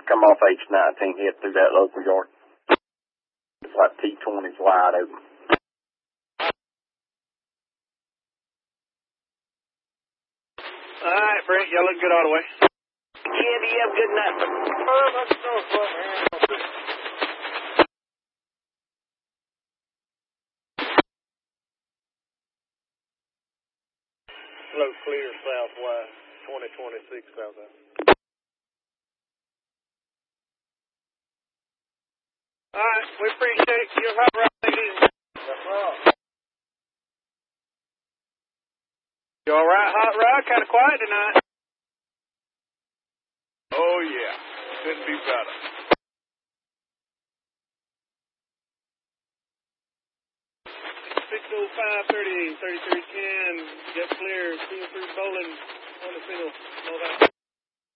come off H19, head through that local yard. It's like T20's wide open. All right, Brent, y'all look good all the way. Yeah, you have a good night. Slow clear southwest, 2026 southwest. All right, we appreciate your hot rod, ladies. That's right. You all right, hot rod? Kind of quiet tonight. Oh, yeah. Couldn't be better. 605-30, 3310, get clear, 2 through bowling on the field. All that.